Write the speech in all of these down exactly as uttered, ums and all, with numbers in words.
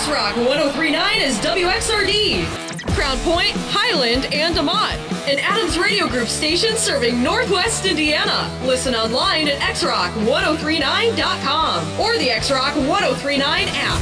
X-Rock one oh three point nine is W X R D. Crown Point, Highland, and DeMont. An Adams Radio Group station serving Northwest Indiana. Listen online at x rock ten thirty-nine dot com or the X-Rock ten thirty-nine app.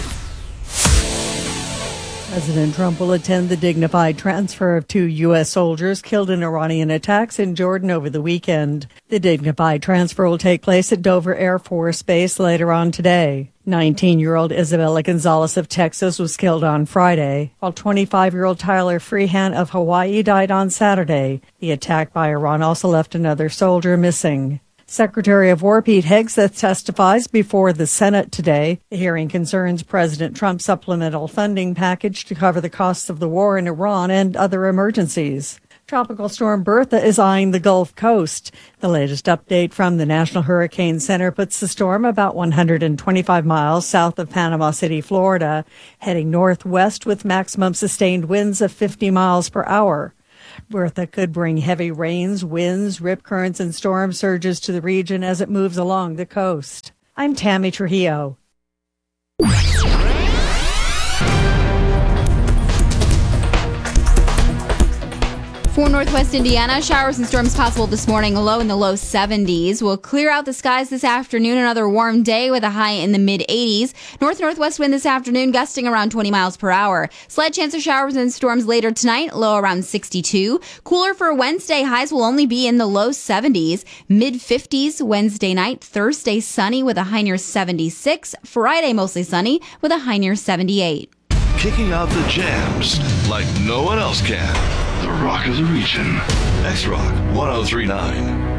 President Trump will attend the dignified transfer of two U S soldiers killed in Iranian attacks in Jordan over the weekend. The dignified transfer will take place at Dover Air Force Base later on today. nineteen-year-old Isabella Gonzalez of Texas was killed on Friday, while twenty-five-year-old Tyler Freehan of Hawaii died on Saturday. The attack by Iran also left another soldier missing. Secretary of War Pete Hegseth testifies before the Senate today. The hearing concerns President Trump's supplemental funding package to cover the costs of the war in Iran and other emergencies. Tropical storm Bertha is eyeing the Gulf Coast. The latest update from the National Hurricane Center puts the storm about one hundred twenty-five miles south of Panama City, Florida, heading northwest with maximum sustained winds of fifty miles per hour. Bertha could bring heavy rains, winds, rip currents, and storm surges to the region as it moves along the coast. I'm Tammy Trujillo. For Northwest Indiana, showers and storms possible this morning, a low in the low seventies. We'll clear out the skies this afternoon, another warm day with a high in the mid eighties. North-northwest wind this afternoon gusting around twenty miles per hour. Slight chance of showers and storms later tonight, low around sixty-two. Cooler for Wednesday, highs will only be in the low seventies. mid fifties Wednesday night. Thursday sunny with a high near seventy-six. Friday mostly sunny with a high near seventy-eight. Kicking out the jams like no one else can. The Rock of the Region. X-Rock ten thirty-nine.